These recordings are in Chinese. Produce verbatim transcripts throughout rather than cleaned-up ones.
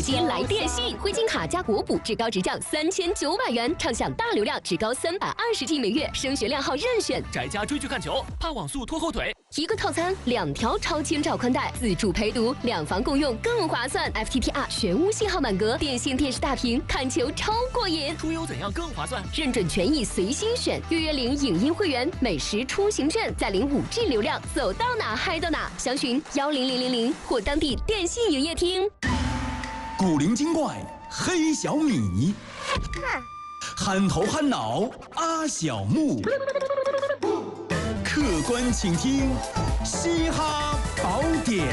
机来电信，汇金卡加国补，至高直降三千九百元，畅享大流量，至高三百二十 G 每月，升学量号任选。 宅家追剧看球，怕网速拖后腿。 一个套餐，两条超千兆宽带，自助陪读，两房共用更划算。F T T R 全屋信号满格，电信电视大屏，看球超过瘾。 出游怎样更划算？ 认准权益随心选，预约领影音会员，每时出行券，再领五 G 流量，走到哪嗨到哪。详询幺零零零零或当地电信营业厅。 古灵精怪黑小米，憨头憨脑阿小木，客观请听嘻哈宝典。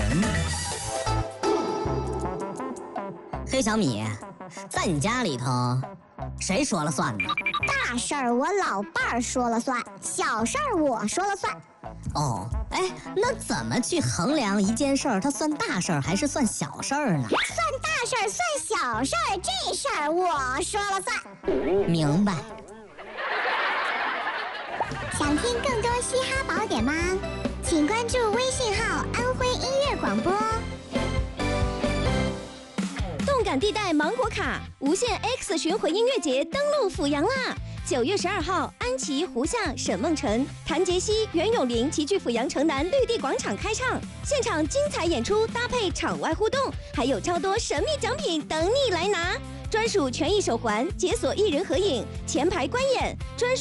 黑小米，在你家里头，谁说了算呢？ 大事儿我老伴儿说了算，小事儿我说了算。 哦，哎，那怎么去衡量一件事儿它算大事儿还是算小事儿呢？ 算大事儿算小事儿，这事儿我说了算。 明白。 想听更多嘻哈宝典吗？请关注微信号安徽音乐广播。 动感地带芒果卡无限 X 巡回音乐节登陆阜阳啦！九月十二号，安琪、胡夏、沈梦辰、谭杰希、袁咏琳齐聚阜阳城南绿地广场开唱，现场精彩演出搭配场外互动，还有超多神秘奖品等你来拿！专属权益手环、解锁艺人合影、前排观演，专属。